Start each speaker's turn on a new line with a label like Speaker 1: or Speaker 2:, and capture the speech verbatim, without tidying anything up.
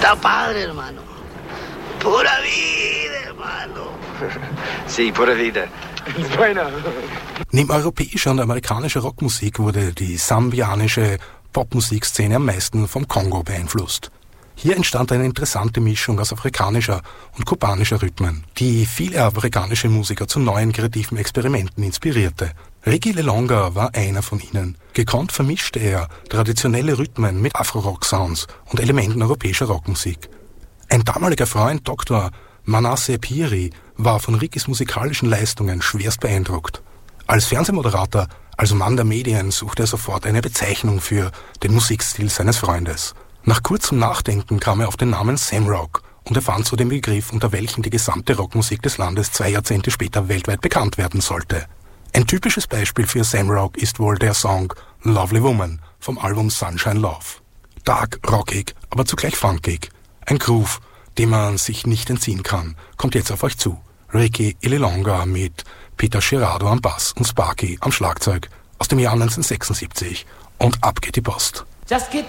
Speaker 1: Está padre, hermano. Pura vida, hermano.
Speaker 2: Sí, pura vida.
Speaker 3: Neben europäischer und amerikanischer Rockmusik wurde die sambianische Popmusikszene am meisten vom Kongo beeinflusst. Hier entstand eine interessante Mischung aus afrikanischer und kubanischer Rhythmen, die viele afrikanische Musiker zu neuen kreativen Experimenten inspirierte. Ricky Lilonga war einer von ihnen. Gekonnt vermischte er traditionelle Rhythmen mit Afro-Rock-Sounds und Elementen europäischer Rockmusik. Ein damaliger Freund, Doktor Manasseh Piri, war von Rickys musikalischen Leistungen schwerst beeindruckt. Als Fernsehmoderator, also Mann der Medien, suchte er sofort eine Bezeichnung für den Musikstil seines Freundes. Nach kurzem Nachdenken kam er auf den Namen Sam Rock und erfand so den Begriff, unter welchem die gesamte Rockmusik des Landes zwei Jahrzehnte später weltweit bekannt werden sollte. Ein typisches Beispiel für Sam Rock ist wohl der Song Lovely Woman vom Album Sunshine Love. Dark, rockig, aber zugleich funkig. Ein Groove, dem man sich nicht entziehen kann, kommt jetzt auf euch zu. Ricky Lilonga mit Peter Girardo am Bass und Sparky am Schlagzeug aus dem Jahr neunzehnhundertsechsundsiebzig. Und ab geht die Post.
Speaker 4: Just get